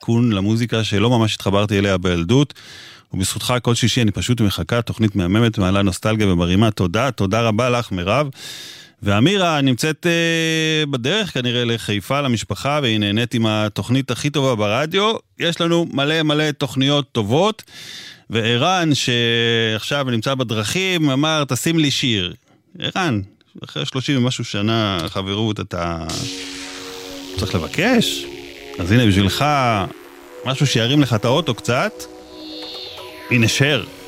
תיקון למוזיקה שלא ממש התחברתי אליה בילדות, ובזכותך כל שישי אני פשוט מחכה, תוכנית מהממת, מעלה נוסטלגיה ומרימה, תודה רבה לך מירב. ואמירה נמצאת בדרך כנראה לחיפה למשפחה, והיא נהנית עם התוכנית הכי טובה ברדיו. יש לנו מלא תוכניות טובות, וערן שעכשיו נמצא בדרכים אמר תשים לי שיר. ערן, אחרי 30 ומשהו שנה חברות אתה צריך לבקש, אז הנה בשבילך משהו שירים לך את האוטו קצת. הנה שר.